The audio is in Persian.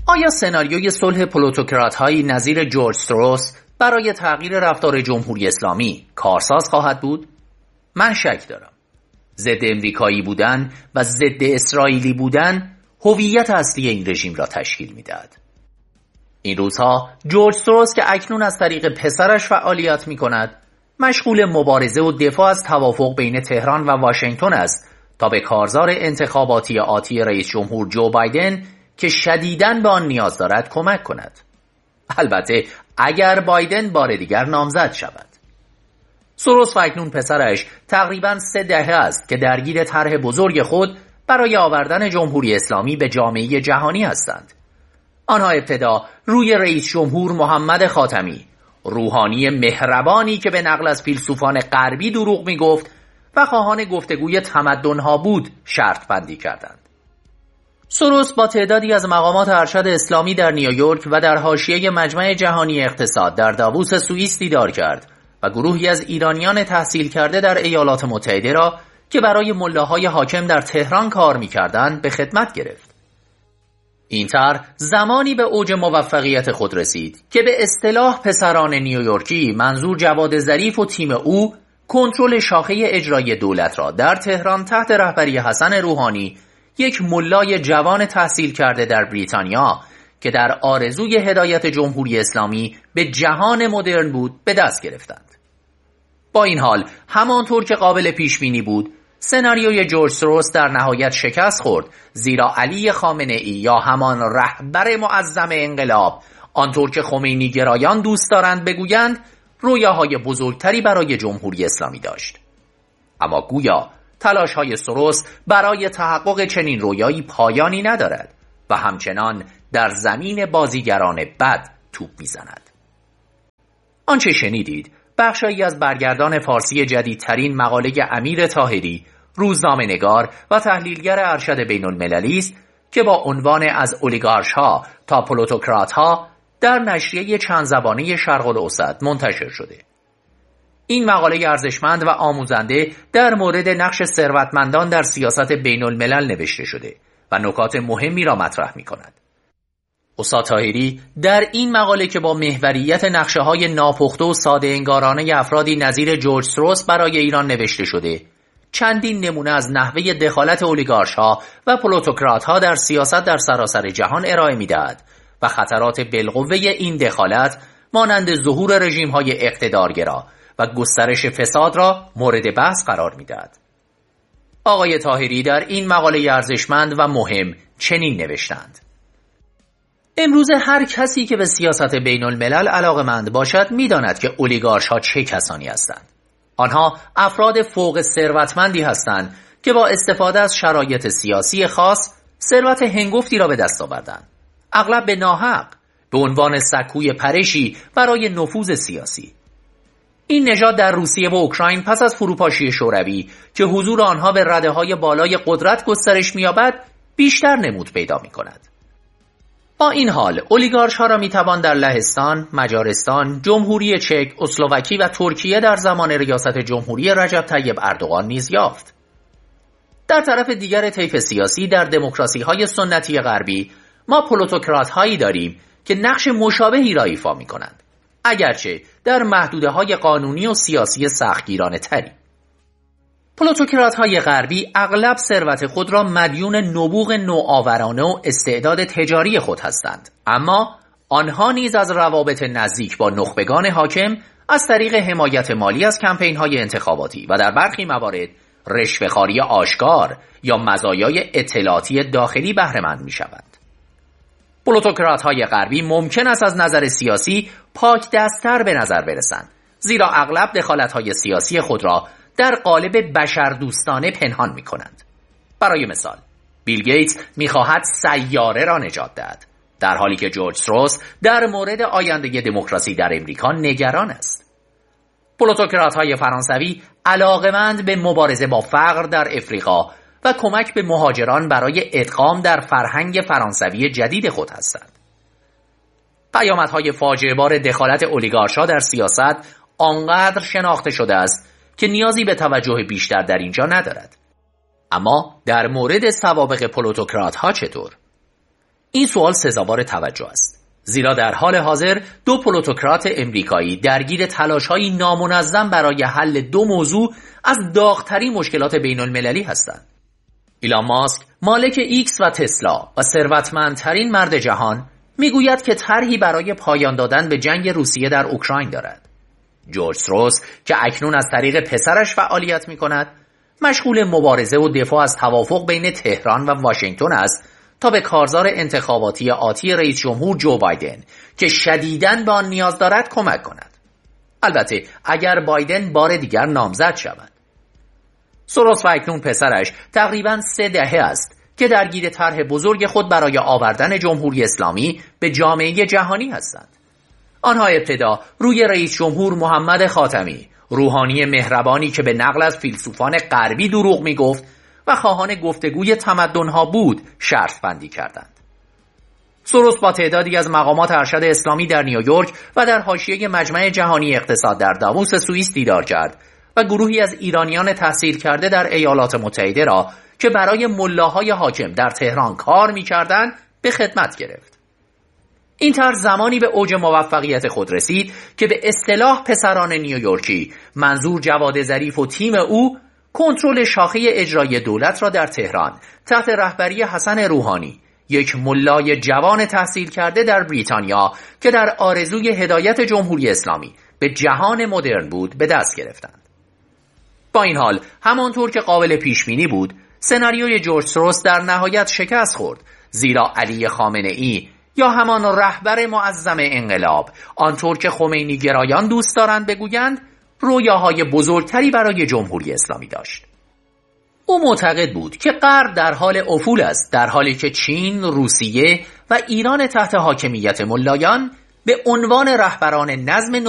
آیا سناریوی صلح پلوتوکرات‌هایی نظیر جورج سوروس برای تغییر رفتار جمهوری اسلامی کارساز خواهد بود؟ من شک دارم. ضد امریکایی بودن و ضد اسرائیلی بودن هویت اصلی این رژیم را تشکیل می‌دهد. این روزها جورج سوروس که اکنون از طریق پسرش فعالیت می‌کند، مشغول مبارزه و دفاع از توافق بین تهران و واشنگتن است تا به کارزار انتخاباتی آتی رئیس جمهور جو بایدن که شدیداً به آن نیاز دارد کمک کند. البته اگر بایدن بار دیگر نامزد شود. سوروس و اکنون پسرش تقریباً 3 دهه است که درگیر طرح بزرگ خود برای آوردن جمهوری اسلامی به جامعه جهانی هستند. آنها ابتدا روی رئیس جمهور محمد خاتمی، روحانی مهربانی که به نقل از فیلسوفان غربی دروغ می گفت و خواهان گفتگوی تمدن‌ها بود، شرط بندی کردند. سوروس با تعدادی از مقامات ارشد اسلامی در نیویورک و در حاشیه مجمع جهانی اقتصاد در داووس سوئیس دیدار کرد و گروهی از ایرانیان تحصیل کرده در ایالات متحده را که برای ملاهای حاکم در تهران کار می‌کردند به خدمت گرفت. این طرح زمانی به اوج موفقیت خود رسید که به اصطلاح پسران نیویورکی، منظور جواد ظریف و تیم او، کنترل شاخه اجرایی دولت را در تهران تحت رهبری حسن روحانی، یک ملای جوان تحصیل کرده در بریتانیا که در آرزوی هدایت جمهوری اسلامی به جهان مدرن بود، به دست گرفتند. با این حال همانطور که قابل پیش بینی بود، سناریوی جورج سوروس در نهایت شکست خورد، زیرا علی خامنه‌ای یا همان رهبر معظم انقلاب، آنطور که خمینی گرایان دوست دارند بگویند، رویاهای بزرگتری برای جمهوری اسلامی داشت. اما گویا تلاش‌های سوروس برای تحقق چنین رویایی پایانی ندارد و همچنان در زمین بازیگران بد توپ می‌زند. آنچه شنیدید بخشی از برگردان فارسی جدیدترین مقاله امیر طاهری، روزنامه‌نگار و تحلیلگر ارشد بین‌المللی است که با عنوان از اولیگارش‌ها تا پلوتوکرات‌ها در نشریه چند زبانه شرق الاوسط منتشر شده. این مقاله ارزشمند و آموزنده در مورد نقش ثروتمندان در سیاست بین‌الملل نوشته شده و نکات مهمی را مطرح می‌کند. استاد طاهری در این مقاله که با محوریت نقشه‌های ناپخته و ساده انگارانه افرادی نظیر جورج سوروس برای ایران نوشته شده، چندین نمونه از نحوه دخالت اولیگارش‌ها و پلوتوکرات‌ها در سیاست در سراسر جهان ارائه می‌دهد و خطرات بالقوه این دخالت مانند ظهور رژیم‌های اقتدارگرا و گسترش فساد را مورد بحث قرار می‌دهد. آقای طاهری در این مقاله ارزشمند و مهم چنین نوشتند: امروز هر کسی که به سیاست بین الملل علاقه‌مند باشد می‌داند که اولیگارش‌ها چه کسانی هستند. آنها افراد فوق ثروتمندی هستند که با استفاده از شرایط سیاسی خاص ثروت هنگفتی را به دست آوردند، اغلب به ناحق، به عنوان سکوی پرشی برای نفوذ سیاسی. این نژاد در روسیه و اوکراین پس از فروپاشی شوروی که حضور آنها به رده‌های بالای قدرت گسترش می‌یابد، بیشتر نمود پیدا می‌کند. با این حال اولیگارش‌ها را می‌توان در لهستان، مجارستان، جمهوری چک، اسلواکی و ترکیه در زمان ریاست جمهوری رجب طیب اردوغان نیز یافت. در طرف دیگر طیف سیاسی در دموکراسی‌های سنتی غربی ما پلوتوکرات‌هایی داریم که نقش مشابهی را ایفا می‌کنند، اگرچه در محدوده‌های قانونی و سیاسی سختگیرانه‌تری. پلوتوکرات‌های غربی اغلب ثروت خود را مدیون نبوغ نوآورانه و استعداد تجاری خود هستند، اما آنها نیز از روابط نزدیک با نخبگان حاکم از طریق حمایت مالی از کمپین‌های انتخاباتی و در برخی موارد رشوه‌خواری آشکار یا مزایای اطلاعاتی داخلی بهره‌مند می‌شوند. پلوتوکرات‌های غربی ممکن است از نظر سیاسی پاک دست‌تر به نظر برسند، زیرا اغلب دخالت‌های سیاسی خود را در قالب بشردوستانه پنهان می‌کنند. برای مثال، بیل گیتس می‌خواهد سیاره را نجات دهد، در حالی که جورج سوروس در مورد آینده دموکراسی در امریکا نگران است. پلوتوکرات‌های فرانسوی علاقه‌مند به مبارزه با فقر در افریقا و کمک به مهاجران برای ادغام در فرهنگ فرانسوی جدید خود هستند. پیامدهای فاجعه‌بار دخالت اولیگارش‌ها در سیاست آنقدر شناخته شده است که نیازی به توجه بیشتر در اینجا ندارد. اما در مورد سوابق پلوتوکرات‌ها چطور؟ این سوال سزاوار توجه است، زیرا در حال حاضر دو پلوتوکرات امریکایی درگیر تلاش‌های نامنظم برای حل دو موضوع از داغ‌ترین مشکلات بین‌المللی هستند. ایلان ماسک، مالک ایکس و تسلا و ثروتمندترین مرد جهان، میگوید که طرحی برای پایان دادن به جنگ روسیه در اوکراین دارد. جورج سوروس که اکنون از طریق پسرش فعالیت می‌کند، مشغول مبارزه و دفاع از توافق بین تهران و واشنگتن است تا به کارزار انتخاباتی آتی رئیس جمهور جو بایدن که شدیداً به آن نیاز دارد کمک کند. البته اگر بایدن بار دیگر نامزد شود. سوروس و اکنون پسرش تقریباً 3 دهه است که درگیر طرح بزرگ خود برای آوردن جمهوری اسلامی به جامعه جهانی هستند. آنها ابتدا روی رئیس جمهور محمد خاتمی، روحانی مهربانی که به نقل از فیلسوفان غربی دروغ میگفت و خواهان گفتگوی تمدن‌ها بود، شرط بندی کردند. سوروس با تعدادی از مقامات ارشد اسلامی در نیویورک و در حاشیه مجمع جهانی اقتصاد در داووس سوئیس دیدار کرد و گروهی از ایرانیان تحصیل کرده در ایالات متحده را که برای ملاهای حاکم در تهران کار می‌کردند به خدمت گرفت. این طرح زمانی به اوج موفقیت خود رسید که به اصطلاح پسران نیویورکی، منظور جواد ظریف و تیم او، کنترل شاخه اجرایی دولت را در تهران تحت رهبری حسن روحانی، یک ملای جوان تحصیل کرده در بریتانیا که در آرزوی هدایت جمهوری اسلامی به جهان مدرن بود، به دست گرفتند. با این حال همانطور که قابل پیش بینی بود، سناریوی جورج سوروس در نهایت شکست خورد، زیرا علی خامنه‌ای یا همان رهبر معظم انقلاب، آنطور که خمینی گرایان دوست دارند بگویند، رویاهای بزرگتری برای جمهوری اسلامی داشت. او معتقد بود که غرب در حال افول است، در حالی که چین، روسیه و ایران تحت حاکمیت ملایان به عنوان رهبران نظم